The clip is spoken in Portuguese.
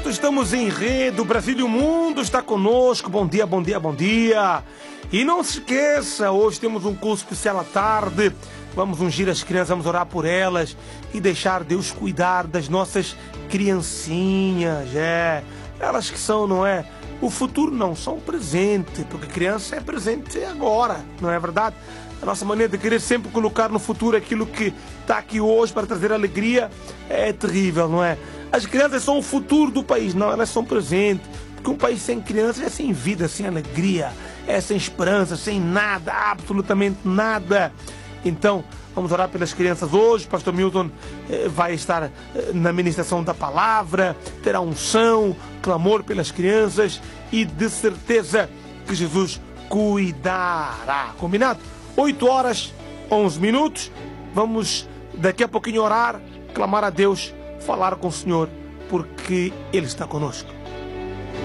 minutos, estamos em rede, o Brasil e o mundo está conosco. Bom dia, bom dia, bom dia. E não se esqueça, hoje temos um curso especial à tarde. Vamos ungir as crianças, vamos orar por elas e deixar Deus cuidar das nossas criancinhas. Elas que são, não é? O futuro não, são presente, porque criança é presente agora, não é verdade? A nossa maneira de querer sempre colocar no futuro aquilo que está aqui hoje para trazer alegria é terrível, não é? As crianças são o futuro do país, não, elas são presente. Porque um país sem crianças é sem vida, sem alegria, é sem esperança, sem nada, absolutamente nada. Então, vamos orar pelas crianças hoje. Pastor Milton vai estar na ministração da palavra, terá unção, clamor pelas crianças e de certeza que Jesus cuidará. Combinado? 8 horas, 11 minutos. Vamos daqui a pouquinho orar, clamar a Deus, falar com o Senhor, porque Ele está conosco.